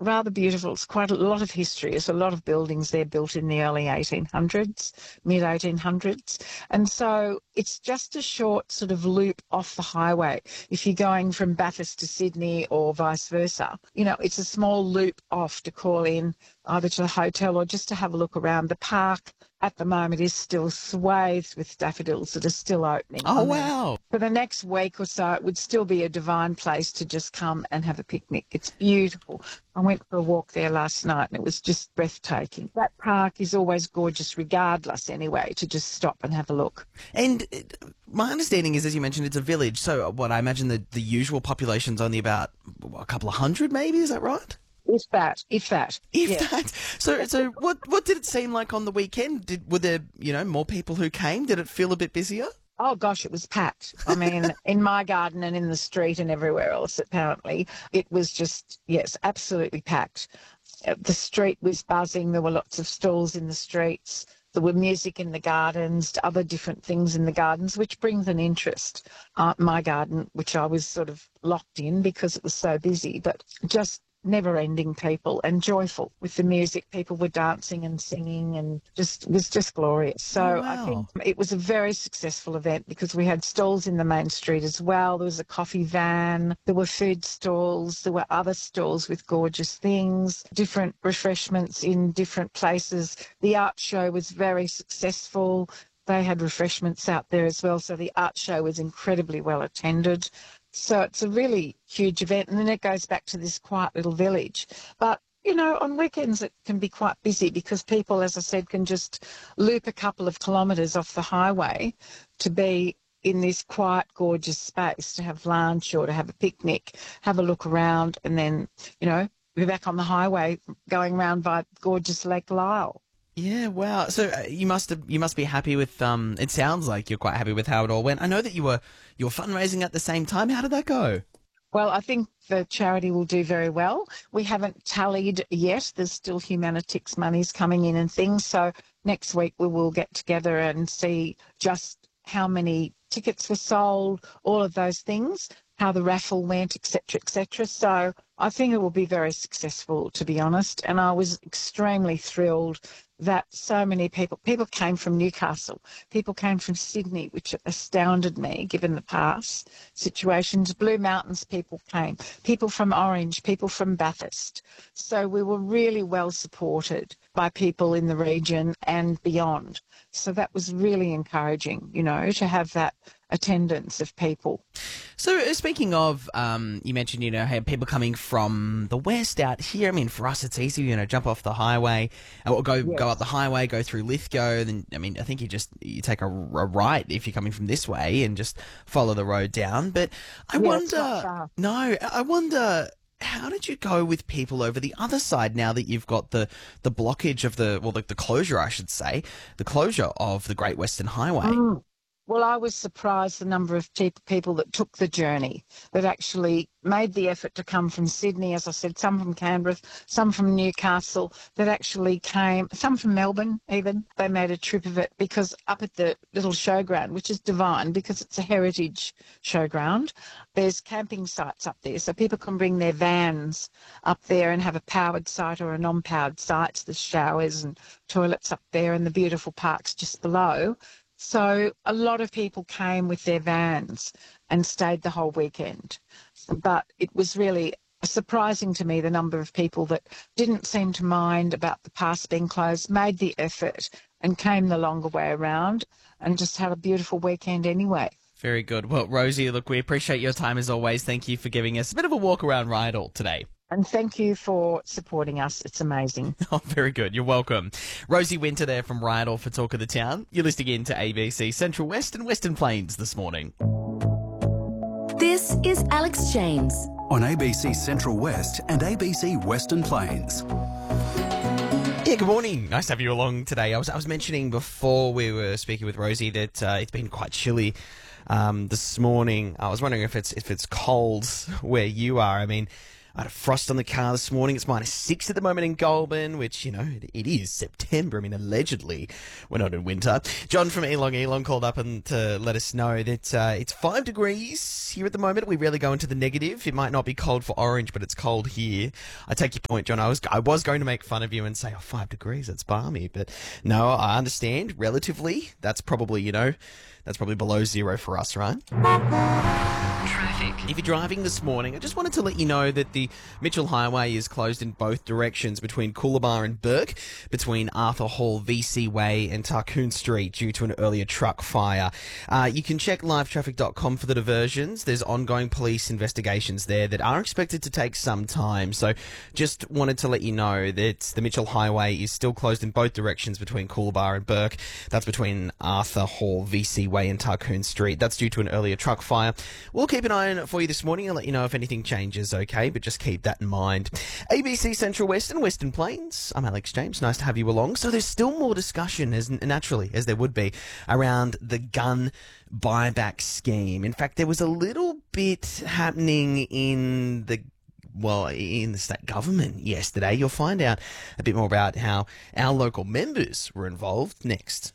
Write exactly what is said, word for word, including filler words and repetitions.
rather beautiful. It's quite a lot of history. There's a lot of buildings there built in the early eighteen hundreds, mid eighteen hundreds. And so it's just a short sort of loop off the highway. If you're going from Bathurst to Sydney or vice versa, you know, it's a small loop off to call in either to the hotel or just to have a look around. The park at the moment is still swathed with daffodils that are still opening. Oh, I mean, wow. for the next week or so, it would still be a divine place to just come and have a picnic. It's beautiful. I went for a walk there last night and it was just breathtaking. That park is always gorgeous regardless anyway, to just stop and have a look. And uh, my understanding is, as you mentioned, it's a village. So what I imagine the, the usual population's only about a couple of hundred maybe, is that right? If that, if that. If yeah. that. So so what what did it seem like on the weekend? Did Were there, you know, more people who came? Did it feel a bit busier? Oh, gosh, it was packed. I mean, in my garden and in the street and everywhere else, apparently, it was just, yes, absolutely packed. Uh, The street was buzzing. There were lots of stalls in the streets. There were music in the gardens, other different things in the gardens, which brings an interest. Uh, my garden, which I was sort of locked in because it was so busy, but just never-ending people and joyful with the music. People were dancing and singing and just it was just glorious. So Oh, I wow. think it was a very successful event because we had stalls in the main street as well. There was a coffee van, there were food stalls, there were other stalls with gorgeous things, different refreshments in different places. The art show was very successful. They had refreshments out there as well. So the art show was incredibly well attended. So it's a really huge event. And then it goes back to this quiet little village. But, you know, on weekends it can be quite busy because people, as I said, can just loop a couple of kilometres off the highway to be in this quiet, gorgeous space, to have lunch or to have a picnic, have a look around, and then, you know, be back on the highway going around by gorgeous Lake Lyell. Yeah, wow. So uh, you must have, you must be happy with. Um, it sounds like you're quite happy with how it all went. I know that you were you were fundraising at the same time. How did that go? Well, I think the charity will do very well. We haven't tallied yet. There's still Humanitix monies coming in and things. So next week we will get together and see just how many tickets were sold, all of those things, how the raffle went, et cetera, et cetera. So I think it will be very successful, to be honest. And I was extremely thrilled that so many people, people came from Newcastle, people came from Sydney, which astounded me given the past situations. Blue Mountains people came, people from Orange, people from Bathurst. So we were really well supported by people in the region and beyond. So that was really encouraging, you know, to have that attendance of people. So uh, speaking of, um, you mentioned, you know, hey, people coming from the west out here. I mean, for us, it's easy, you know, jump off the highway, or go Yes. go up the highway, go through Lithgow. Then, I mean, I think you just you take a, a right if you're coming from this way and just follow the road down. But I Yeah, it's not wonder, far. no, I wonder. How did you go with people over the other side now that you've got the, the blockage of the, well, the, the closure, I should say, the closure of the Great Western Highway? Mm. Well, I was surprised the number of te- people that took the journey, that actually made the effort to come from Sydney, as I said, some from Canberra, some from Newcastle, that actually came, some from Melbourne even. They made a trip of it because up at the little showground, which is divine because it's a heritage showground, there's camping sites up there. So people can bring their vans up there and have a powered site or a non-powered site. There's showers and toilets up there and the beautiful parks just below. So a lot of people came with their vans and stayed the whole weekend. But it was really surprising to me the number of people that didn't seem to mind about the pass being closed, made the effort and came the longer way around and just had a beautiful weekend anyway. Very good. Well, Rosie, look, we appreciate your time as always. Thank you for giving us a bit of a walk around Rydal today. And thank you for supporting us. It's amazing. Oh, very good. You're welcome. Rosie Winter there from Rydal for Talk of the Town. You're listening in to A B C Central West and Western Plains this morning. This is Alex James. On A B C Central West and A B C Western Plains. Yeah, good morning. Nice to have you along today. I was I was mentioning before we were speaking with Rosie that uh, it's been quite chilly um, this morning. I was wondering if it's if it's cold where you are. I mean, I had a frost on the car this morning. It's minus six at the moment in Goulburn, which, you know, it, it is September. I mean, allegedly, we're not in winter. John from Elong Elong called up and to let us know that uh, it's five degrees here at the moment. We rarely go into the negative. It might not be cold for Orange, but it's cold here. I take your point, John. I was I was going to make fun of you and say, oh, five degrees, that's balmy. But no, I understand. Relatively, that's probably, you know, that's probably below zero for us, right? Traffic. If you're driving this morning, I just wanted to let you know that the Mitchell Highway is closed in both directions between Coolabah and Burke, between Arthur Hall, V C Way and Tarcoon Street due to an earlier truck fire. Uh, you can check live traffic dot com for the diversions. There's ongoing police investigations there that are expected to take some time. So just wanted to let you know that the Mitchell Highway is still closed in both directions between Coolabah and Burke. That's between Arthur Hall, V C Way and Tarcoon Street. That's due to an earlier truck fire. We'll keep an eye on it for you this morning and let you know if anything changes, okay? But just keep that in mind. A B C Central West and Western Plains. I'm Alex James. Nice to have you along. So there's still more discussion, as naturally as there would be, around the gun buyback scheme. In fact, there was a little bit happening in the well, in the state government yesterday. You'll find out a bit more about how our local members were involved next.